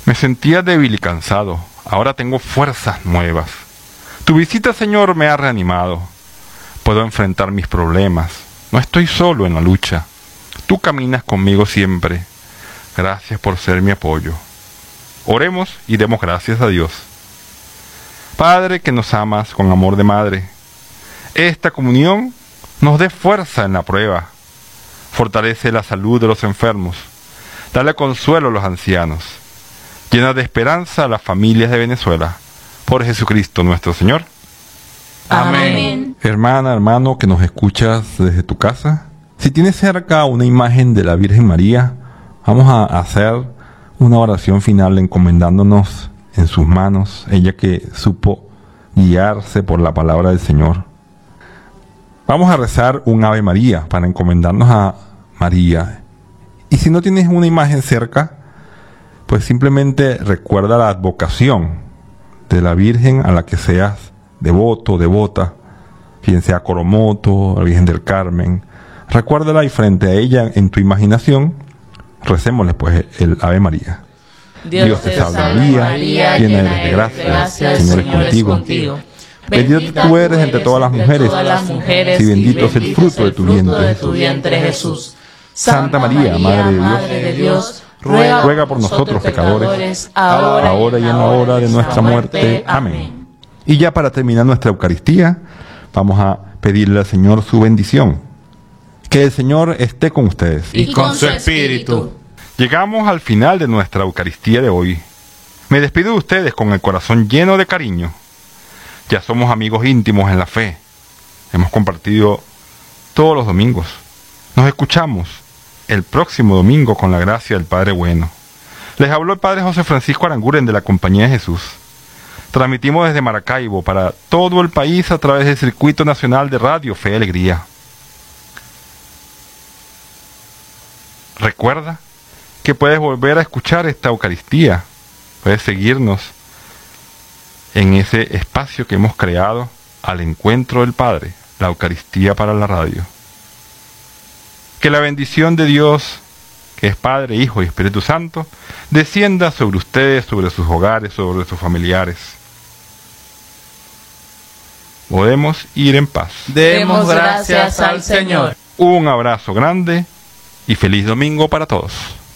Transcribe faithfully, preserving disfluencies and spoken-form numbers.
Me sentía débil y cansado. Ahora tengo fuerzas nuevas. Tu visita, Señor, me ha reanimado. Puedo enfrentar mis problemas. No estoy solo en la lucha. Tú caminas conmigo siempre. Gracias por ser mi apoyo. Oremos y demos gracias a Dios. Padre, que nos amas con amor de madre, esta comunión nos dé fuerza en la prueba. Fortalece la salud de los enfermos. Dale consuelo a los ancianos. Llena de esperanza a las familias de Venezuela. Por Jesucristo nuestro Señor. Amén. Hermana, hermano, que nos escuchas desde tu casa, si tienes cerca una imagen de la Virgen María, vamos a hacer una oración final encomendándonos en sus manos, ella que supo guiarse por la palabra del Señor. Vamos a rezar un Ave María para encomendarnos a María. Y si no tienes una imagen cerca, pues simplemente recuerda la advocación de la Virgen a la que seas devoto, devota, quien sea Coromoto, la Virgen del Carmen. Recuérdala y frente a ella en tu imaginación, recémosle pues el Ave María. Dios, Dios te salve María, llena eres de gracia, el Señor es contigo. contigo. Bendita tú eres entre todas las mujeres, todas las mujeres y bendito es el fruto de tu vientre, de tu vientre Jesús. Santa María, Madre de Dios, Madre de Dios, ruega, ruega por nosotros pecadores, ahora, ahora y en la hora de nuestra muerte. Amén. Y ya para terminar nuestra Eucaristía, vamos a pedirle al Señor su bendición. Que el Señor esté con ustedes. Y con su espíritu. Llegamos al final de nuestra Eucaristía de hoy. Me despido de ustedes con el corazón lleno de cariño. Ya somos amigos íntimos en la fe. Hemos compartido todos los domingos. Nos escuchamos el próximo domingo con la gracia del Padre Bueno. Les habló el Padre José Francisco Aranguren de la Compañía de Jesús. Transmitimos desde Maracaibo para todo el país a través del Circuito Nacional de Radio Fe y Alegría. Recuerda que puedes volver a escuchar esta Eucaristía. Puedes seguirnos en ese espacio que hemos creado al encuentro del Padre, la Eucaristía para la radio. Que la bendición de Dios, que es Padre, Hijo y Espíritu Santo, descienda sobre ustedes, sobre sus hogares, sobre sus familiares. Podemos ir en paz. Demos gracias al Señor. Un abrazo grande y feliz domingo para todos.